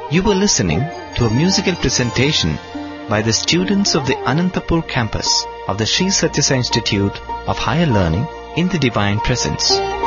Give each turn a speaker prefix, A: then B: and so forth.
A: You were listening to a musical presentation by the students of the Anantapur campus of the Sri Satya Sai Institute of Higher Learning in the Divine Presence.